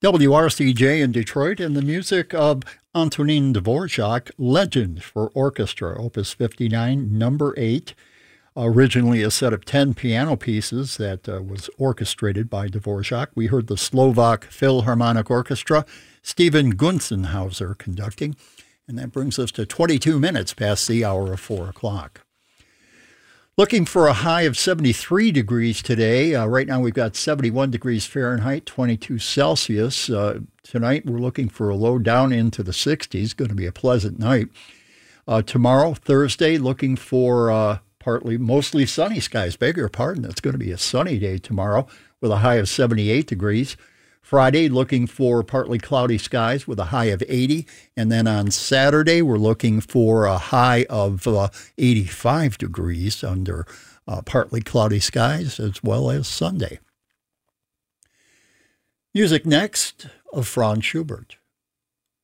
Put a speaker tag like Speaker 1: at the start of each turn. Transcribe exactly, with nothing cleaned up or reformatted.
Speaker 1: W R C J in Detroit, and the music of Antonin Dvorak, Legend for Orchestra, Opus fifty-nine, number eight. Originally a set of ten piano pieces that uh, was orchestrated by Dvorak. We heard the Slovak Philharmonic Orchestra, Stephen Gunzenhauser conducting, and that brings us to twenty-two minutes past the hour of four o'clock. Looking for a high of seventy-three degrees today. Uh, right now we've got seventy-one degrees Fahrenheit, twenty-two Celsius. Uh, tonight we're looking for a low down into the sixties. Going to be a pleasant night. Uh, tomorrow, Thursday, looking for uh, partly, mostly sunny skies. Beg your pardon, it's going to be a sunny day tomorrow with a high of seventy-eight degrees. Friday, looking for partly cloudy skies with a high of eighty. And then on Saturday, we're looking for a high of uh, eighty-five degrees under uh, partly cloudy skies, as well as Sunday. Music next of Franz Schubert.